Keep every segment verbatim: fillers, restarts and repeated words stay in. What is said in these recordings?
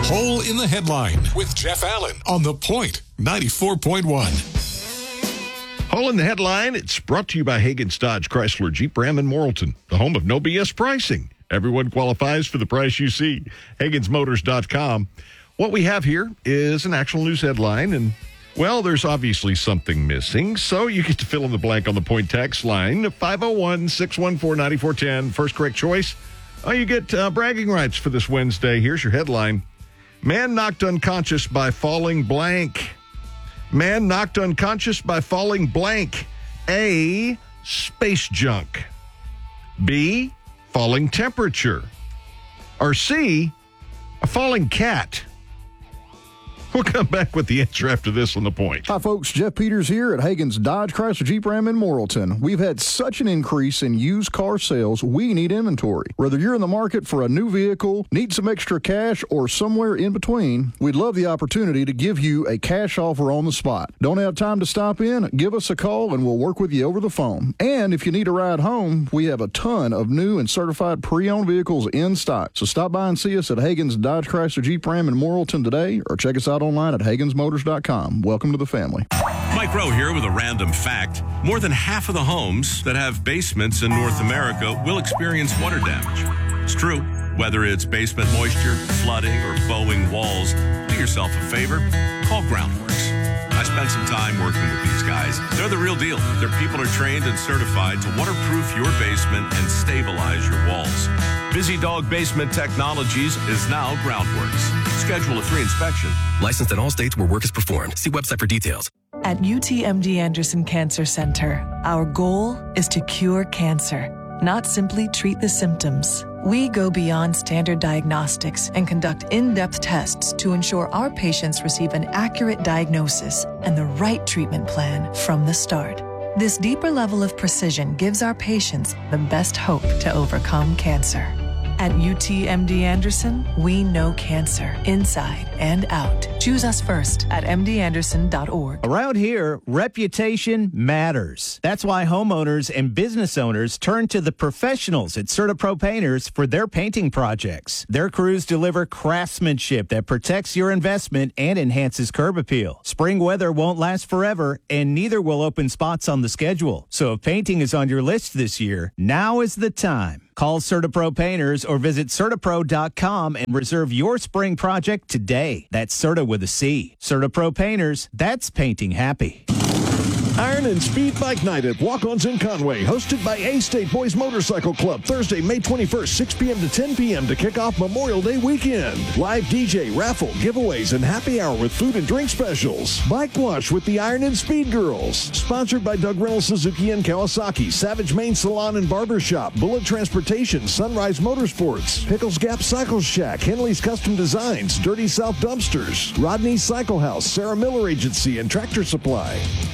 Hole in the Headline with Jeff Allen on The Point ninety-four point one. Hole in the Headline, it's brought to you by Hagen's Dodge Chrysler Jeep Ram in Morrilton, the home of no B S pricing. Everyone qualifies for the price you see. Hagens Motors dot com. What we have here is an actual news headline, and, well, there's obviously something missing, so you get to fill in the blank on the Point text line, five oh one, six one four, nine four one oh. First correct choice. Oh, you get uh, bragging rights for this Wednesday. Here's your headline. Man knocked unconscious by falling blank. Man knocked unconscious by falling blank. A, space junk. B, falling temperature. Or C, a falling cat. We'll come back with the answer after this on The Point. Hi, folks. Jeff Peters here at Hagen's Dodge Chrysler Jeep Ram in Morrilton. We've had such an increase in used car sales, we need inventory. Whether you're in the market for a new vehicle, need some extra cash, or somewhere in between, we'd love the opportunity to give you a cash offer on the spot. Don't have time to stop in? Give us a call and we'll work with you over the phone. And if you need a ride home, we have a ton of new and certified pre-owned vehicles in stock. So stop by and see us at Hagen's Dodge Chrysler Jeep Ram in Morrilton today, or check us out online at Hagens Motors dot com. Welcome to the family. Mike Rowe here with a random fact. More than half of the homes that have basements in North America will experience water damage. It's true. Whether it's basement moisture, flooding, or bowing walls, do yourself a favor. Call Groundworks. I spent some time working with these guys. They're the real deal. Their people are trained and certified to waterproof your basement and stabilize your walls. Busy Dog Basement Technologies is now Groundworks. Schedule a free inspection. Licensed in all states where work is performed. See website for details. At U T M D Anderson Cancer Center, our goal is to cure cancer, not simply treat the symptoms. We go beyond standard diagnostics and conduct in-depth tests to ensure our patients receive an accurate diagnosis and the right treatment plan from the start. This deeper level of precision gives our patients the best hope to overcome cancer. At U T M D Anderson, we know cancer inside and out. Choose us first at m d anderson dot org. Around here, reputation matters. That's why homeowners and business owners turn to the professionals at CertaPro Painters for their painting projects. Their crews deliver craftsmanship that protects your investment and enhances curb appeal. Spring weather won't last forever, and neither will open spots on the schedule. So if painting is on your list this year, now is the time. Call CertaPro Painters or visit CertaPro dot com and reserve your spring project today. That's Certa with a C. CertaPro Painters, that's painting happy. Iron and Speed Bike Night at Walk-Ons in Conway, hosted by A-State Boys Motorcycle Club, Thursday, May twenty-first, six p.m. to ten p.m. to kick off Memorial Day weekend. Live D J, raffle, giveaways, and happy hour with food and drink specials. Bike wash with the Iron and Speed Girls. Sponsored by Doug Reynolds Suzuki and Kawasaki, Savage Main Salon and Barbershop, Bullet Transportation, Sunrise Motorsports, Pickles Gap Cycle Shack, Henley's Custom Designs, Dirty South Dumpsters, Rodney's Cycle House, Sarah Miller Agency, and Tractor Supply.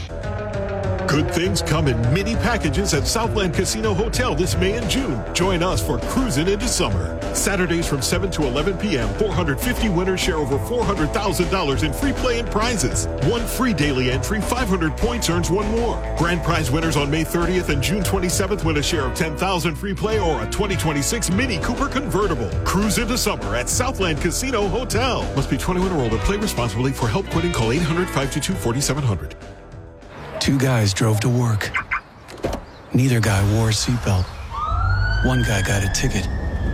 Good things come in mini packages at Southland Casino Hotel this May and June. Join us for Cruising into Summer. Saturdays from seven to eleven p.m., four hundred fifty winners share over four hundred thousand dollars in free play and prizes. One free daily entry, five hundred points earns one more. Grand prize winners on May thirtieth and June twenty-seventh win a share of ten thousand dollars free play or a twenty twenty-six Mini Cooper convertible. Cruise into summer at Southland Casino Hotel. Must be twenty-one or older. Play responsibly. For help quitting, call eight hundred, five two two, four seven zero zero. Two guys drove to work. Neither guy wore a seatbelt. One guy got a ticket.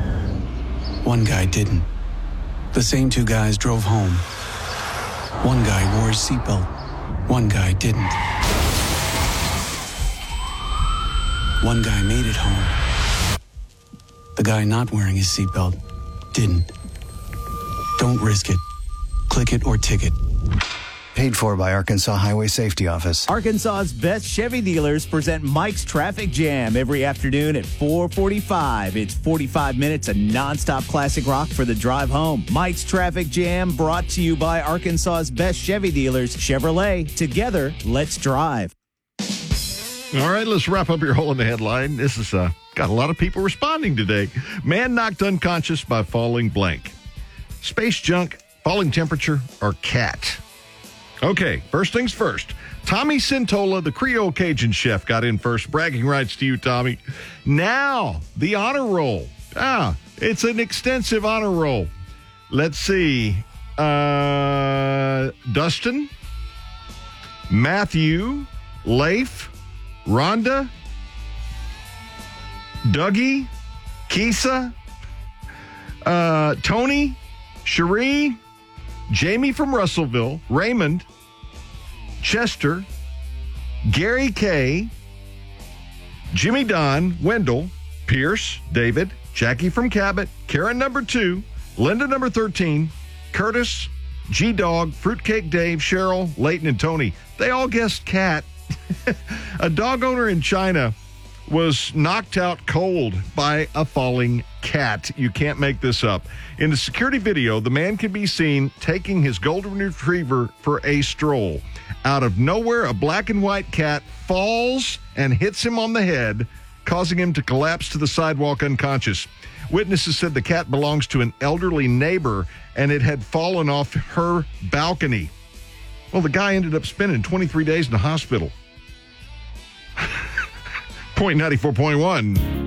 One guy didn't. The same two guys drove home. One guy wore a seatbelt. One guy didn't. One guy made it home. The guy not wearing his seatbelt didn't. Don't risk it. Click it or ticket. Paid for by Arkansas Highway Safety Office. Arkansas's best Chevy dealers present Mike's Traffic Jam every afternoon at four forty-five. It's forty-five minutes of nonstop classic rock for the drive home. Mike's Traffic Jam brought to you by Arkansas's best Chevy dealers, Chevrolet. Together, let's drive. All right, let's wrap up your Hole in the Headline. This has uh, got a lot of people responding today. Man knocked unconscious by falling blank. Space junk, falling temperature, or cat? Okay, first things first. Tommy Centola, the Creole Cajun chef, got in first. Bragging rights to you, Tommy. Now, the honor roll. Ah, it's an extensive honor roll. Let's see. uh, Dustin, Matthew, Leif, Rhonda, Dougie, Kisa, uh, Tony, Cherie, Jamie from Russellville, Raymond, Chester, Gary K, Jimmy Don, Wendell, Pierce, David, Jackie from Cabot, Karen number two, Linda number thirteen, Curtis, G-Dog, Fruitcake Dave, Cheryl, Leighton, and Tony. They all guessed cat. A dog owner in China was knocked out cold by a falling cat. You can't make this up. In the security video, the man can be seen taking his golden retriever for a stroll. Out of nowhere, a black and white cat falls and hits him on the head, causing him to collapse to the sidewalk unconscious. Witnesses said the cat belongs to an elderly neighbor and it had fallen off her balcony. Well, the guy ended up spending twenty-three days in the hospital. Point ninety-four point one.